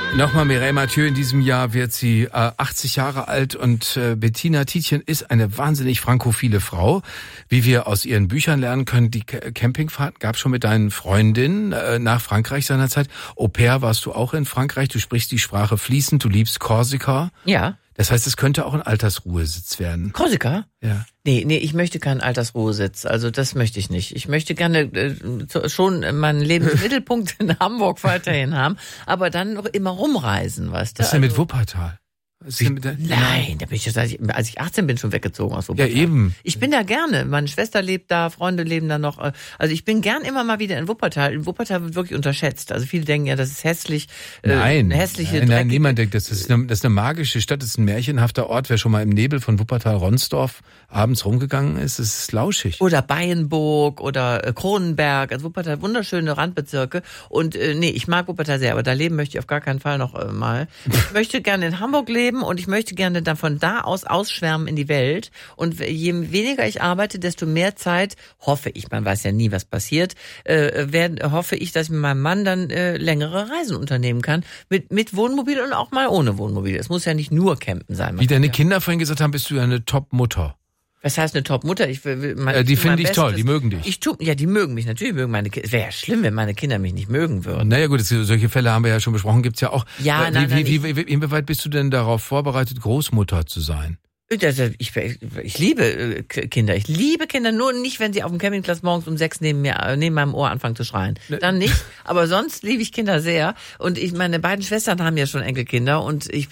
Nochmal Mireille Mathieu, in diesem Jahr wird sie 80 Jahre alt und Bettina Tietjen ist eine wahnsinnig frankophile Frau. Wie wir aus ihren Büchern lernen können, die Campingfahrt gab es schon mit deinen Freundinnen nach Frankreich seinerzeit. Au pair warst du auch in Frankreich, du sprichst die Sprache fließend, du liebst Korsika. Ja. Das heißt, es könnte auch ein Altersruhesitz werden. Korsika? Ja. Nee, ich möchte keinen Altersruhesitz. Also das möchte ich nicht. Ich möchte gerne schon meinen Lebensmittelpunkt in Hamburg weiterhin haben, aber dann noch immer rumreisen, weißt du? Was ist denn mit Wuppertal? Nein, da bin ich als ich 18 bin, schon weggezogen aus Wuppertal. Ja, eben. Ich bin da gerne. Meine Schwester lebt da, Freunde leben da noch. Also ich bin gern immer mal wieder in Wuppertal. In Wuppertal wird wirklich unterschätzt. Also viele denken ja, das ist hässlich. Nein, eine hässliche, nein, niemand denkt, das ist eine magische Stadt, das ist ein märchenhafter Ort. Wer schon mal im Nebel von Wuppertal-Ronsdorf abends rumgegangen ist, ist lauschig. Oder Bayenburg oder Kronenberg. Also Wuppertal, wunderschöne Randbezirke. Und ich mag Wuppertal sehr, aber da leben möchte ich auf gar keinen Fall noch mal. Ich möchte gerne in Hamburg leben. Und ich möchte gerne dann von da aus ausschwärmen in die Welt. Und je weniger ich arbeite, desto mehr Zeit, hoffe ich, man weiß ja nie, was passiert, hoffe ich, dass ich mit meinem Mann dann längere Reisen unternehmen kann. Mit Wohnmobil und auch mal ohne Wohnmobil. Es muss ja nicht nur campen sein. Wie deine Kinder vorhin gesagt haben, bist du ja eine Top-Mutter. Was heißt eine Top-Mutter? Die finde ich toll, die mögen dich. Die mögen mich, natürlich mögen meine Kinder. Es wäre ja schlimm, wenn meine Kinder mich nicht mögen würden. Naja gut, solche Fälle haben wir ja schon besprochen, gibt's ja auch. Ja, inwieweit bist du denn darauf vorbereitet, Großmutter zu sein? Ich liebe Kinder. Ich liebe Kinder, nur nicht, wenn sie auf dem Campingplatz morgens um 6 neben meinem Ohr anfangen zu schreien. Dann nicht. Aber sonst liebe ich Kinder sehr. Und meine beiden Schwestern haben ja schon Enkelkinder. Und ich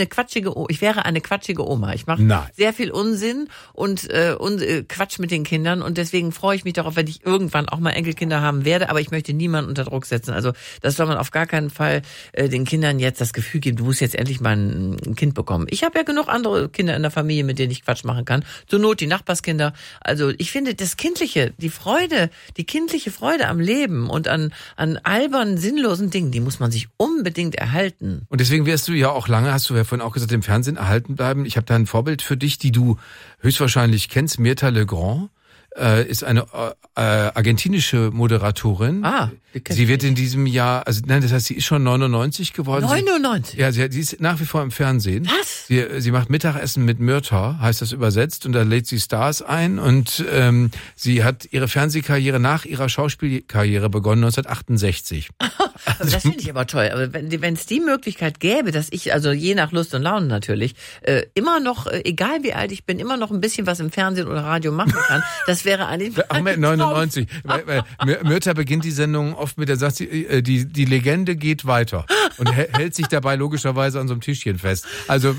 wäre eine quatschige Oma. Ich mache sehr viel Unsinn und Quatsch mit den Kindern. Und deswegen freue ich mich darauf, wenn ich irgendwann auch mal Enkelkinder haben werde. Aber ich möchte niemanden unter Druck setzen. Also das soll man auf gar keinen Fall den Kindern jetzt das Gefühl geben, du musst jetzt endlich mal ein Kind bekommen. Ich habe ja genug andere Kinder in der Familie, mit denen ich Quatsch machen kann. Zur Not die Nachbarskinder. Also ich finde das Kindliche, die kindliche Freude am Leben und an albernen, sinnlosen Dingen, die muss man sich unbedingt erhalten. Und deswegen wirst du ja auch lange, hast du ja vorhin auch gesagt, im Fernsehen erhalten bleiben. Ich habe da ein Vorbild für dich, die du höchstwahrscheinlich kennst, Mirta Legrand. Ist eine argentinische Moderatorin. Sie wird in diesem Jahr, das heißt, sie ist schon 99 geworden. 99? Ja, sie ist nach wie vor im Fernsehen. Was? Sie macht Mittagessen mit Mirta, heißt das übersetzt, und da lädt sie Stars ein und sie hat ihre Fernsehkarriere nach ihrer Schauspielkarriere begonnen 1968. Also das finde ich aber toll. Aber wenn es die Möglichkeit gäbe, dass ich, also je nach Lust und Laune natürlich, immer noch, egal wie alt ich bin, immer noch ein bisschen was im Fernsehen oder Radio machen kann, das wäre eigentlich... Ahmed 99. Mirta beginnt die Sendung oft mit der Satz, die Legende geht weiter und hält sich dabei logischerweise an so einem Tischchen fest. Also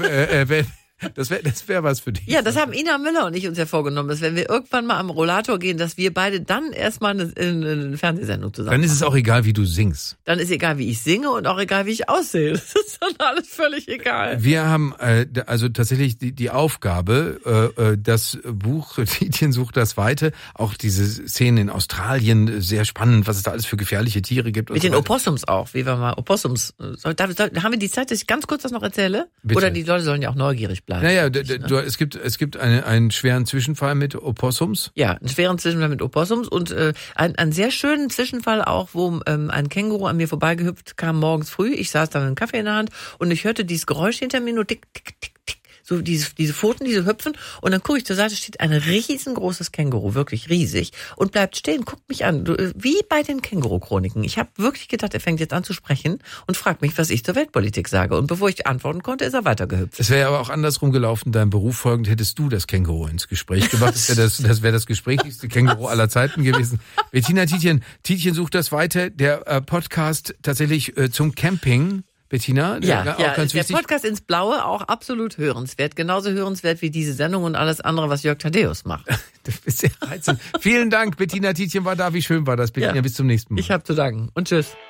das wäre was für dich. Ja, das haben Ina Müller und ich uns ja vorgenommen, dass wenn wir irgendwann mal am Rollator gehen, dass wir beide dann erstmal eine Fernsehsendung zusammen machen. Dann ist es auch egal, wie du singst. Dann ist egal, wie ich singe und auch egal, wie ich aussehe. Das ist dann alles völlig egal. Wir haben also tatsächlich die Aufgabe, das Buch Tietjen sucht das Weite, auch diese Szenen in Australien, sehr spannend, was es da alles für gefährliche Tiere gibt. Mit den Opossums auch, wie wir mal Opossums. Haben wir die Zeit, dass ich ganz kurz das noch erzähle? Bitte. Oder die Leute sollen ja auch neugierig bleiben. Naja, es gibt einen schweren Zwischenfall mit Opossums. Ja, einen schweren Zwischenfall mit Opossums und einen sehr schönen Zwischenfall auch, wo ein Känguru an mir vorbeigehüpft kam morgens früh. Ich saß da mit einem Kaffee in der Hand und ich hörte dieses Geräusch hinter mir nur tick, tick, tick, tick. So diese Pfoten, diese hüpfen und dann gucke ich zur Seite, steht ein riesengroßes Känguru, wirklich riesig und bleibt stehen, guckt mich an, wie bei den Känguru-Chroniken. Ich habe wirklich gedacht, er fängt jetzt an zu sprechen und fragt mich, was ich zur Weltpolitik sage. Und bevor ich antworten konnte, ist er weitergehüpft. Es wäre aber auch andersrum gelaufen, deinem Beruf folgend hättest du das Känguru ins Gespräch gebracht. Das wäre das gesprächigste Känguru aller Zeiten gewesen. Bettina Tietjen sucht das Weite, der Podcast tatsächlich zum Camping. Bettina, ja, auch ganz der wichtig. Podcast ins Blaue auch absolut hörenswert. Genauso hörenswert wie diese Sendung und alles andere, was Jörg Thaddeus macht. Das ist sehr reizend. Vielen Dank, Bettina Tietjen war da. Wie schön war das, Bettina. Ja. Bis zum nächsten Mal. Ich habe zu danken und tschüss.